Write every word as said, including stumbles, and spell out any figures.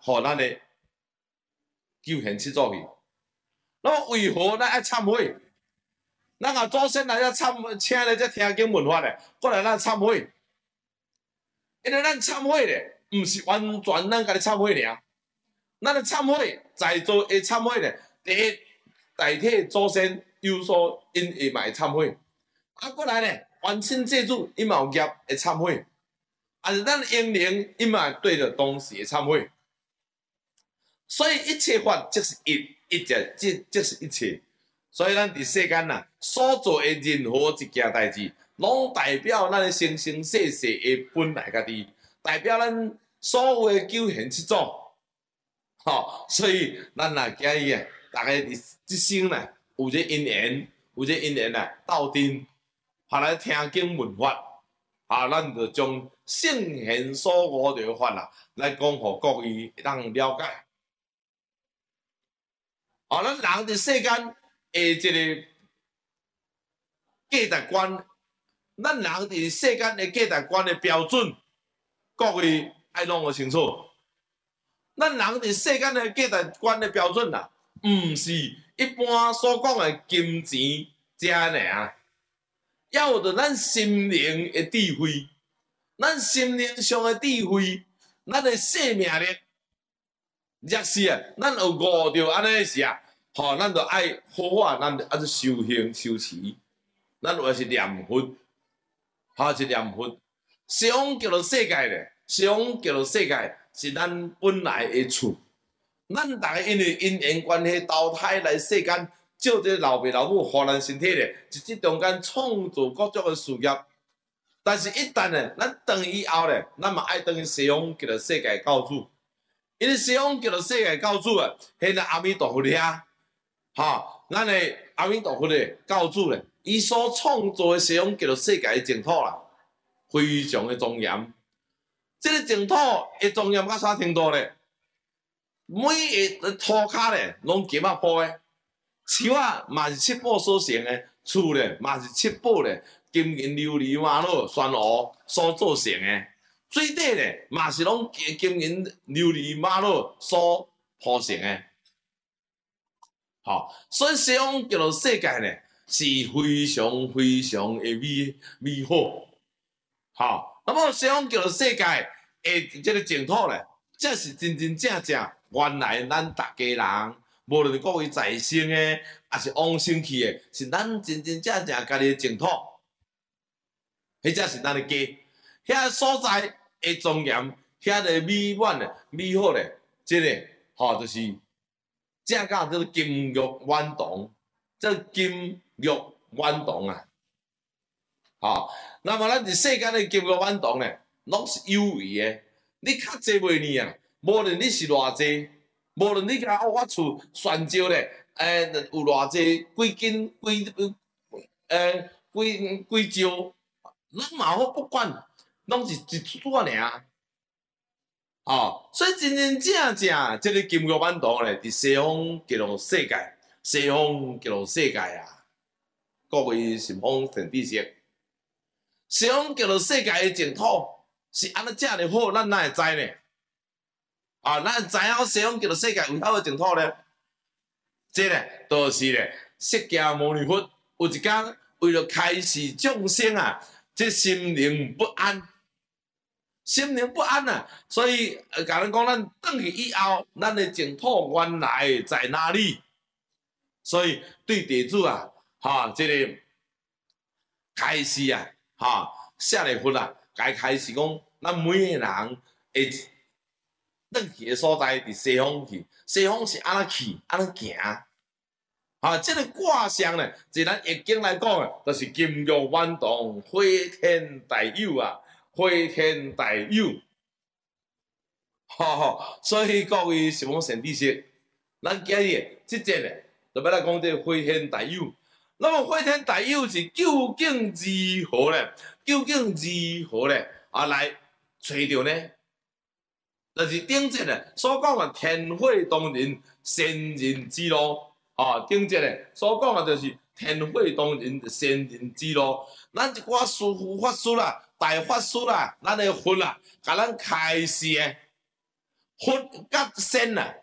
互咱的救现七祖去。那么为何咱爱忏悔？咱啊祖先来遮忏，请来遮听经闻法咧，过来咱忏悔。因为咱忏悔咧，毋是完全咱家己忏悔尔。咱的忏悔，在座的忏悔咧，第一代替祖先有所因会嘛会忏悔，啊，过来咧，冤亲债主伊嘛有业会忏悔，啊是咱英灵伊嘛对着当时会忏悔。所以一切法即是一，一切即即是一切。所以咱伫世间呐，所做的任何一件代志，拢代表咱的生生世世的本来家己，代表咱所有的救现七祖。吼，所以咱若今日啊，大家伫即生呐，有这因缘，有这因缘啊，斗阵，下来听经闻法，啊，咱就将圣贤所悟着法啦，来讲互各位当了解。啊，咱人伫世间的即个价值观，咱人伫世间的价值观的标准，各位爱拢有清楚。咱人伫世间的价值观的标准啦，毋是一般所讲的金钱遮尔，要有着咱心灵的智慧，咱心灵上的智慧，咱的生命力。若是啊，咱有悟着安尼是啊，吼，咱就爱好好，咱就爱去修行修持，咱有诶是念佛，吼是念佛。西方叫做世界咧，西方叫做世界。是咱本来的厝，咱逐个因为因缘关系投胎来世间，照这老爸老母互咱身体咧，在即中间创造各种的事业。但是，一旦咧，咱转以后咧，咱嘛爱转去西方叫做世界教主，因为西方叫做世界教主啊，迄个阿弥陀佛遐，吼，咱的阿弥陀佛的教主咧，伊所创造的西方叫做世界的净土啦，非常的庄严。这个净土的庄严到啥程度咧？每个土骹咧，拢金啊铺的，树啊嘛是七宝所成的，厝咧嘛是七宝咧，金银琉璃玛瑙玄乌所做成的，水底咧嘛是拢金银琉璃玛瑙所铺成的。好，所以西方叫做世界咧，是非常非常的美美好。好。那么西方叫做世界诶，即个净土咧，这是真真正正原来咱大家人，无论各位在生诶，还是往生去诶，是咱真真正正家己诶净土。迄才是咱诶家，遐所在诶庄严，遐个美满诶、美好咧，即个吼就是正讲叫做金玉满堂，这金玉满堂啊，吼。那么咱伫世间的金玉满堂咧，拢是有为的。你较济袂呢啊？无论你是偌济，无论你甲哦，我厝宣召咧，诶、呃，有偌济几斤几诶几几招，咱嘛好不管，拢是一撮尔。哦，所以真真正正，即个金玉满堂咧，伫西方叫做世界，西方叫做世界啊。各位是方田知识。西方叫做世界的净土是安怎遮尔好，咱哪会知呢？啊，咱会知影西方叫做世界为头的净土咧？这咧，就是咧，释迦牟尼佛有一天为了开示众生啊，这心灵不安，心灵不安啊，所以呃，甲咱讲，咱转去以后，咱的净土原来在哪里？所以对地主啊，哈，这个开示啊。哈，舍利弗啊，该开始讲，咱每个人会转去的所在伫西方去，西方是安怎去，安怎行？啊，这个卦象呢，就咱易经来讲啊，就是金玉满堂，飞天大有啊，飞天大有。吼吼，所以各位是讲善知识，咱今日即节咧，就要来讲这个飞天大有。那么飞天大有是究竟如何咧？究竟如何咧？啊，来找到呢？就是顶节咧所讲的天火当人，仙人之路。啊，顶节咧所讲的就是天火当人，仙人之路。咱一寡师父法师啦、大法师啦、咱的佛啦，甲咱开示诶， 佛甲仙啊，